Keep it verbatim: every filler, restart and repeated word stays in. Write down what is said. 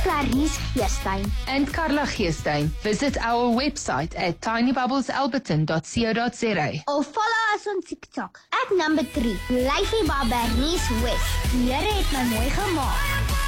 Clarice Geestein. And Carla Geestein. Visit our website at tiny bubbles alberton dot co dot za. Or follow us on TikTok at number three, Lyfie Barbernice West. Die Here het my mooi gemaak.